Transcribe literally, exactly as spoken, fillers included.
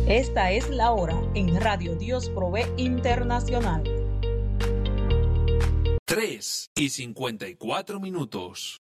Esta es la hora en Radio Dios Provee Internacional. tres y cincuenta y cuatro minutos.